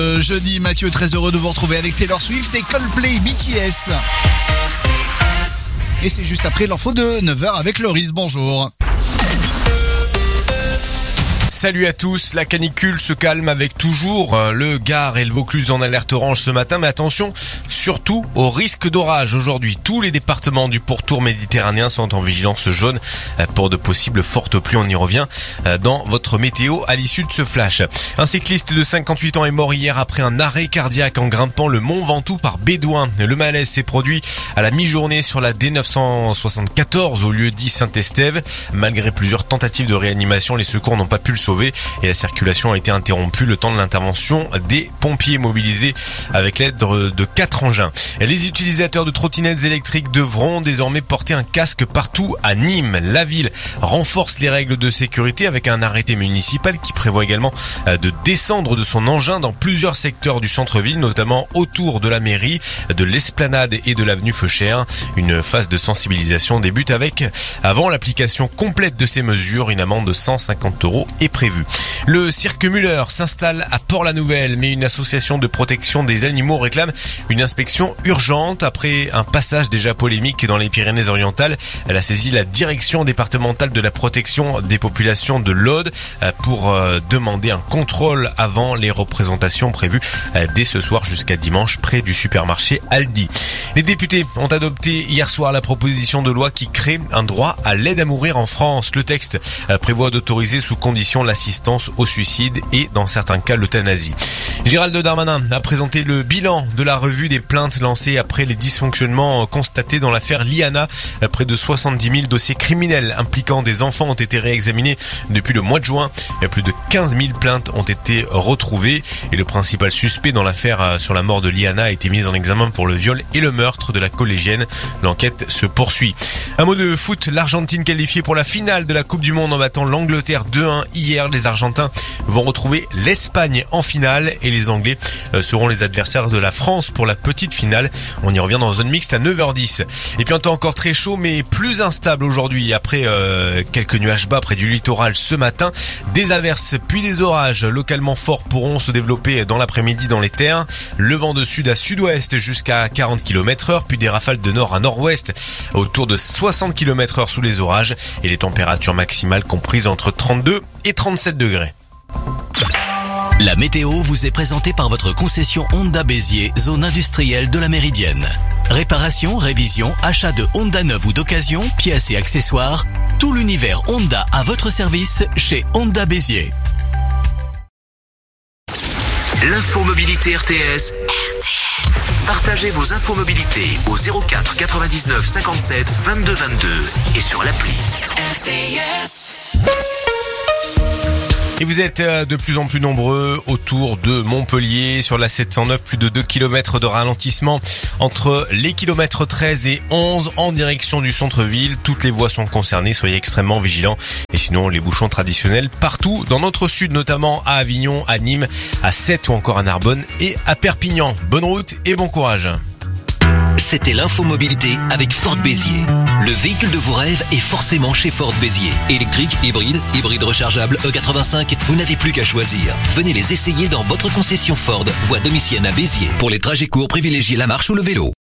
Jeudi, Mathieu, très heureux de vous retrouver avec Taylor Swift et Coldplay BTS. Et c'est juste après l'info de 9h avec Loris, bonjour. Salut à tous, la canicule se calme avec toujours le Gard et le Vaucluse en alerte orange ce matin, mais attention surtout au risque d'orage aujourd'hui. Tous les départements du pourtour méditerranéen sont en vigilance jaune pour de possibles fortes pluies. On y revient dans votre météo à l'issue de ce flash. Un cycliste de 58 ans est mort hier après un arrêt cardiaque en grimpant le mont Ventoux par Bédouin. Le malaise s'est produit à la mi-journée sur la D974 au lieu dit Saint-Estève. Malgré plusieurs tentatives de réanimation, les secours n'ont pas pu le sauver et la circulation a été interrompue le temps de l'intervention des pompiers mobilisés avec l'aide de 4 engins. Les utilisateurs de trottinettes électriques devront désormais porter un casque partout à Nîmes. La ville renforce les règles de sécurité avec un arrêté municipal qui prévoit également de descendre de son engin dans plusieurs secteurs du centre-ville, notamment autour de la mairie, de l'esplanade et de l'avenue Feuchère. Une phase de sensibilisation débute avec, avant l'application complète de ces mesures, une amende de 150 € est prévue. Le cirque Muller s'installe à Port-la-Nouvelle, mais une association de protection des animaux réclame une inspection urgente après un passage déjà polémique dans les Pyrénées-Orientales. Elle a saisi la direction départementale de la protection des populations de l'Aude pour demander un contrôle avant les représentations prévues dès ce soir jusqu'à dimanche près du supermarché Aldi. Les députés ont adopté hier soir la proposition de loi qui crée un droit à l'aide à mourir en France. Le texte prévoit d'autoriser sous condition l'assistance au suicide et dans certains cas l'euthanasie. Gérald Darmanin a présenté le bilan de la revue des plaintes lancées après les dysfonctionnements constatés dans l'affaire Liana. Près de 70 000 dossiers criminels impliquant des enfants ont été réexaminés depuis le mois de juin. Plus de 15 000 plaintes ont été retrouvées et le principal suspect dans l'affaire sur la mort de Liana a été mis en examen pour le viol et le meurtre de la collégienne. L'enquête se poursuit. Un mot de foot, l'Argentine qualifiée pour la finale de la Coupe du Monde en battant l'Angleterre 2-1 hier. Les Argentins vont retrouver l'Espagne en finale et les Anglais seront les adversaires de la France pour la petite finale. On y revient dans zone mixte à 9h10. Et puis un temps encore très chaud mais plus instable aujourd'hui après quelques nuages bas près du littoral ce matin. Des averses puis des orages localement forts pourront se développer dans l'après-midi dans les terres. Le vent de sud à sud-ouest jusqu'à 40 km/h puis des rafales de nord à nord-ouest autour de 60 km/h sous les orages et les températures maximales comprises entre 32 et 37 degrés. La météo vous est présentée par votre concession Honda Béziers, zone industrielle de la Méridienne. Réparation, révision, achat de Honda neuve ou d'occasion, pièces et accessoires, tout l'univers Honda à votre service chez Honda Béziers. L'infomobilité RTS. Partagez vos infomobilités au 04 99 57 22 22 et sur l'appli RTS. Et vous êtes de plus en plus nombreux autour de Montpellier. Sur la 709, plus de 2 km de ralentissement entre les kilomètres 13 et 11 en direction du centre-ville. Toutes les voies sont concernées, soyez extrêmement vigilants. Et sinon, les bouchons traditionnels partout dans notre sud, notamment à Avignon, à Nîmes, à Sète ou encore à Narbonne et à Perpignan. Bonne route et bon courage. C'était l'infomobilité avec Ford Béziers. Le véhicule de vos rêves est forcément chez Ford Béziers. Électrique, hybride rechargeable, E85, vous n'avez plus qu'à choisir. Venez les essayer dans votre concession Ford, voie Domitienne à Béziers. Pour les trajets courts, privilégiez la marche ou le vélo.